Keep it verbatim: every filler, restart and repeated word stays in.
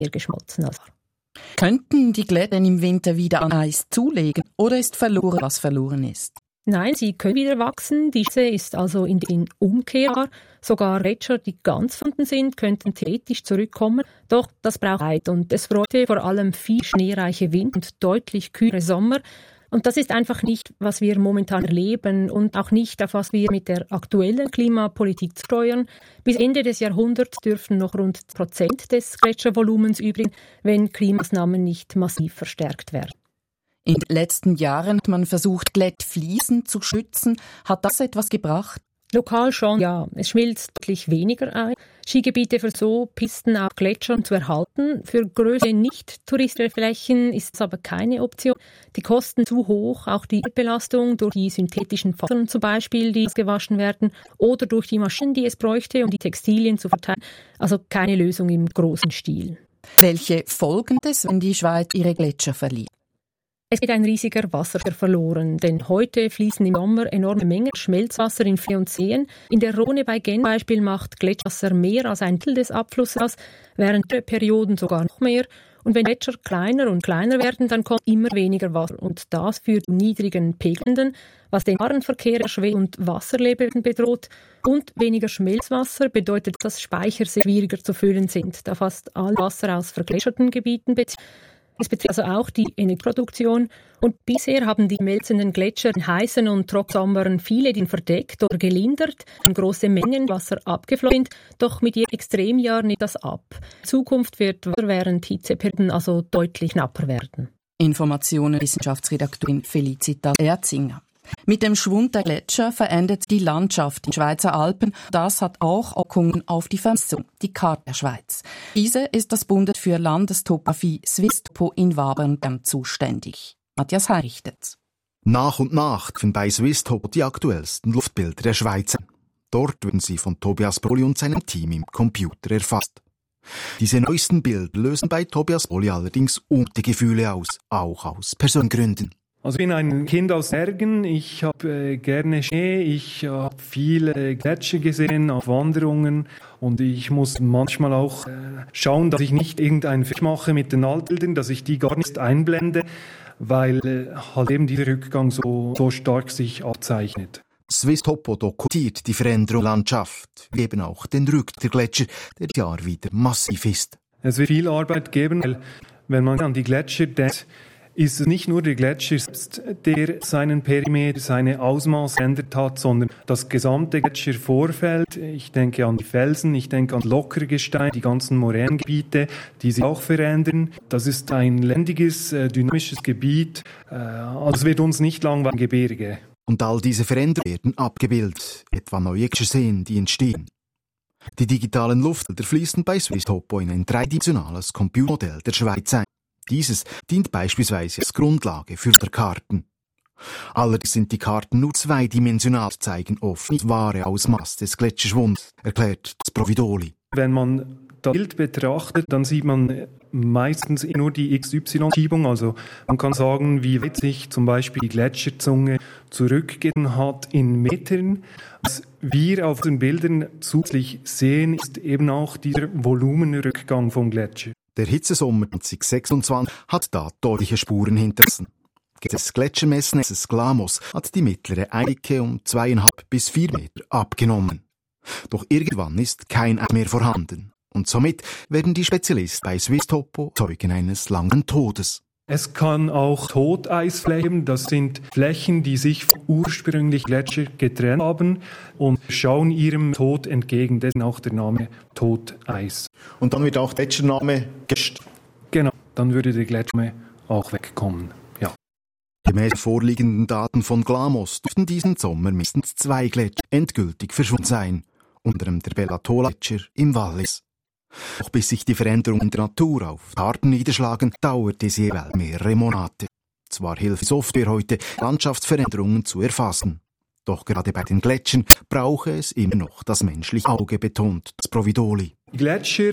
geschmolzen als war. Könnten die Gletscher im Winter wieder an Eis zulegen oder ist verloren, was verloren ist? Nein, sie können wieder wachsen. Diese ist also in den umkehrbar. Sogar Gletscher, die ganz verschwunden sind, könnten theoretisch zurückkommen. Doch das braucht Zeit und es bräuchte vor allem viel schneereiche Wind und deutlich kühlere Sommer. Und das ist einfach nicht, was wir momentan erleben und auch nicht, auf was wir mit der aktuellen Klimapolitik steuern. Bis Ende des Jahrhunderts dürfen noch rund Prozent des Gletschervolumens übrig, wenn Klimamaßnahmen nicht massiv verstärkt werden. In den letzten Jahren hat man versucht, Gletschfliesen zu schützen. Hat das etwas gebracht? Lokal schon, ja. Es schmilzt deutlich weniger ein. Skigebiete für so Pisten auf Gletschern zu erhalten. Für größere nicht-touristische Flächen ist es aber keine Option. Die Kosten zu hoch, auch die Belastung durch die synthetischen Fasern zum Beispiel, die gewaschen werden, oder durch die Maschinen, die es bräuchte, um die Textilien zu verteilen. Also keine Lösung im großen Stil. Welche Folgen es, wenn die Schweiz ihre Gletscher verliert? Es geht ein riesiger Wasserspeicher verloren, denn heute fließen im Sommer enorme Mengen Schmelzwasser in Flüsse und Seen. In der Rhone bei Genf zum Beispiel macht Gletscherwasser mehr als ein Drittel des Abflusses aus, während der Perioden sogar noch mehr. Und wenn Gletscher kleiner und kleiner werden, dann kommt immer weniger Wasser. Und das führt zu niedrigen Pegelnden, was den Warenverkehr erschwert und Wasserlebewesen bedroht. Und weniger Schmelzwasser bedeutet, dass Speicher sehr schwieriger zu füllen sind, da fast all Wasser aus vergletscherschten Gebieten bezieht. Es betrifft also auch die Energieproduktion. Und bisher haben die schmelzenden Gletscher in heißen und Trocksommern viele den verdeckt oder gelindert, wenn große Mengen Wasser abgeflossen sind. Doch mit jedem Extremjahr nimmt das ab. In Zukunft wird Wasser während Hitzeperioden also deutlich knapper werden. Informationen Wissenschaftsredaktorin Felicitas Erzinger. Mit dem Schwund der Gletscher verändert die Landschaft in Schweizer Alpen. Das hat auch Auswirkungen auf die Vermessung, die Karte der Schweiz. Diese ist das Bundes für Landestopographie Swisstopo in Wabern zuständig. Matthias Heirichtet. Nach und nach finden bei Swisstopo die aktuellsten Luftbilder der Schweiz. Dort werden sie von Tobias Brolli und seinem Team im Computer erfasst. Diese neuesten Bilder lösen bei Tobias Brolli allerdings ungute Gefühle aus, auch aus Personengründen. Also ich bin ein Kind aus Bergen, ich habe äh, gerne Schnee, ich habe viele Gletscher gesehen auf Wanderungen und ich muss manchmal auch äh, schauen, dass ich nicht irgendeinen Fehler mache mit den Altbildern, dass ich die gar nicht einblende, weil äh, halt eben dieser Rückgang so, so stark sich abzeichnet. Swisstopo dokumentiert die Veränderung der Landschaft, wie eben auch den Rückgang der Gletscher, der dieses Jahr wieder massiv ist. Es wird viel Arbeit geben, weil wenn man an die Gletscher denkt, ist es nicht nur der Gletscher selbst, der seinen Perimeter, seine Ausmaße verändert hat, sondern das gesamte Gletschervorfeld. Ich denke an die Felsen, ich denke an Lockergestein, die ganzen Moränengebiete, die sich auch verändern. Das ist ein lebendiges, dynamisches Gebiet. Also es wird uns nicht langweilig im Gebirge. Und all diese Veränderungen werden abgebildet, etwa neue Gletscherseen, die entstehen. Die digitalen Luftbilder fließen bei Swisstopo in ein dreidimensionales Computermodell der Schweiz ein. Dieses dient beispielsweise als Grundlage für Karten. Allerdings sind die Karten nur zweidimensional, zeigen oft nicht wahre Ausmaß des Gletscherschwunds, erklärt das Providoli. Wenn man das Bild betrachtet, dann sieht man meistens nur die X Y-Schiebung. Also man kann sagen, wie weit sich zum Beispiel die Gletscherzunge zurückgegeben hat in Metern. Was wir auf den Bildern zusätzlich sehen, ist eben auch dieser Volumenrückgang vom Gletscher. Der Hitzesommer zwanzig sechsundzwanzig hat da deutliche Spuren hinterlassen. Das Gletschermessnetz Glamos hat die mittlere Eicke um zweieinhalb bis vier Meter abgenommen. Doch irgendwann ist kein Eis mehr vorhanden. Und somit werden die Spezialisten bei Swisstopo Zeugen eines langen Todes. Es kann auch Toteisflächen geben. Das sind Flächen, die sich vom ursprünglichen Gletscher getrennt haben und schauen ihrem Tod entgegen. Deswegen auch der Name Toteis. Und dann wird auch der Gletschername gelöscht? Genau, dann würde der Gletschername auch wegkommen. Ja. Gemäß vorliegenden Daten von Glamos dürften diesen Sommer mindestens zwei Gletscher endgültig verschwunden sein, unter anderem der Bellatola-Gletscher im Wallis. Doch bis sich die Veränderungen in der Natur auf Karten niederschlagen, dauert es jeweils mehrere Monate. Zwar hilft die Software heute, Landschaftsveränderungen zu erfassen. Doch gerade bei den Gletschern brauche es immer noch das menschliche Auge, betont das Providoli. Die Gletscher